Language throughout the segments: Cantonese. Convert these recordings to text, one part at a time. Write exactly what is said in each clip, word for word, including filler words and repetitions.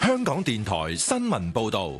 香港電台新聞報道。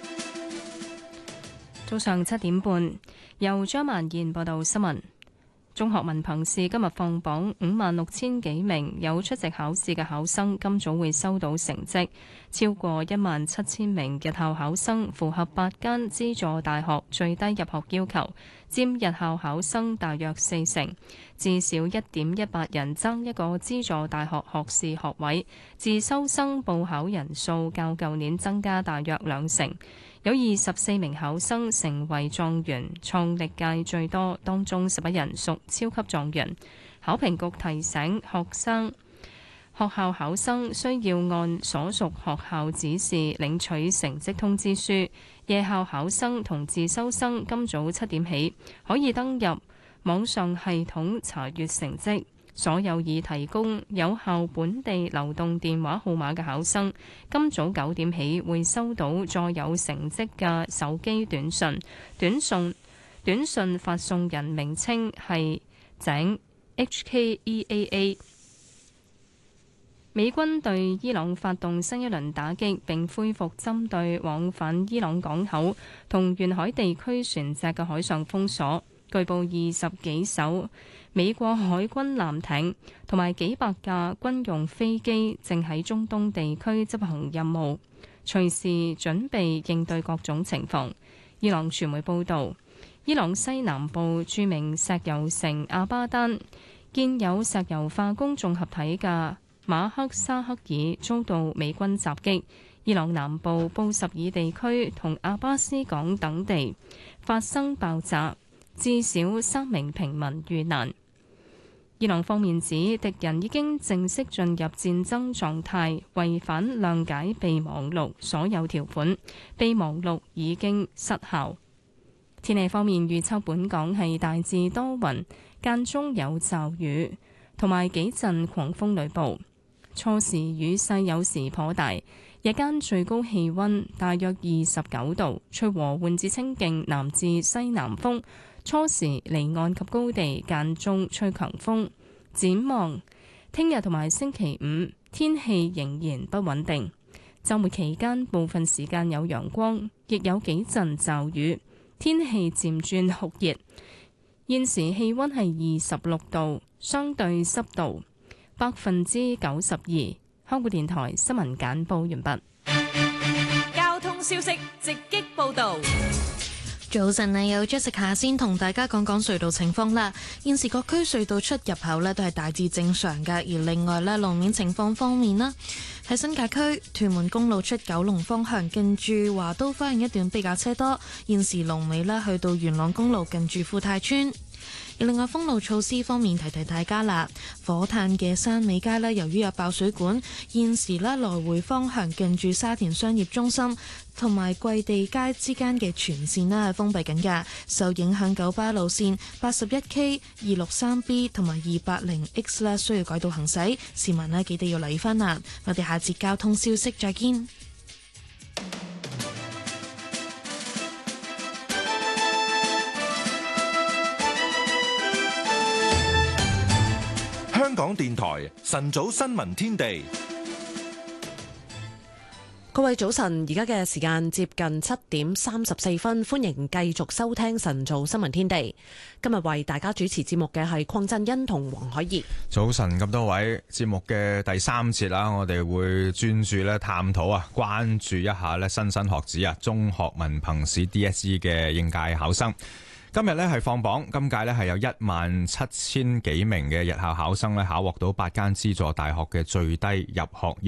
早上七點半，由張萬燕報道新聞。中學文憑試今日放榜，五萬六千幾名有出席考試嘅考生今早會收到成績，超過一萬七千名日校考生符合八間資助大學最低入學要求，佔日校考生大約四成。至少一點一八人爭一個資助大學學士學位，自修生報考人數較舊年增加大約兩成。有二十四名考生成為狀元，創歷屆最多，當中十一人屬超級狀元。考評局提醒學生，學校考生需要按所屬學校指示領取成績通知書。夜校考生同自修生今早七點起可以登入網上系統查閱成績。所有已提供有效本地流動電話號碼嘅考生，今早九點起會收到載有成績嘅手機短信。短信短信發送人名稱係井 H K E A A。美軍對伊朗發動新一輪打擊，並恢復針對往返伊朗港口同沿海地區船隻嘅海上封鎖。據報二十幾艘美國海軍艦艇同埋幾百架軍用飛機正喺中東地區執行任務，隨時準備應對各種情況。伊朗傳媒報導，伊朗西南部著名石油城阿巴丹建有石油化工綜合體嘅馬克沙克爾遭到美軍襲擊。伊朗南部布什爾地區同阿巴斯港等地發生爆炸，至少三名平民遇難。伊朗方面指敵人已經正式進入戰爭狀態，違反諒解備忘錄所有條款，備忘錄已經失效。天氣方面預測本港係大致多雲，間中有驟雨同埋幾陣狂風雷暴，初時雨勢有時頗大，日間最高氣溫大約二十九度，吹和緩至清勁南至西南風。初時離岸及高地間中吹強風。展望聽日同埋星期五天氣仍然不穩定，週末期間部分時間有陽光，亦有幾陣驟雨，天氣漸轉酷熱。現時氣溫係二十六度，相對濕度百分之九十二。香港電台新聞簡報完畢。 交通消息直擊報道。 早晨啊，有 Jessica 先同大家講講隧道情況啦。現時各區隧道出入口呢都係大致正常嘅，而另外呢路面情況方面啦，喺新界區屯門公路出九龍方向近住華都花園一段比較車多，現時龍尾呢去到元朗公路近住富泰村。而另外封路措施方面，提提大家啦，火炭嘅山尾街呢由於有爆水管，現時呢來回方向近住沙田商業中心同埋桂地街之間嘅全線呢係封閉緊㗎，受影響九巴路線八十一 K、二六三 B 同埋二八零 X 呢需要改道行駛，市民呢記得要留意返啦。我哋下節交通消息再見。 香港電台晨早新聞天地， 各位早晨，而家嘅時間接近七點三十四分，歡迎繼續收聽晨早新聞天地。今日為大家主持節目嘅係鄺振欣同黃海怡。 早晨咁多位，節目嘅第三節啦，我哋會專注咧探討啊，關注一下咧新生學子啊，中學文憑試 D S E 嘅應屆考生。今日咧係放榜，今屆咧係有一萬七千幾名嘅日校考生咧考獲到八間資助大學嘅最低入學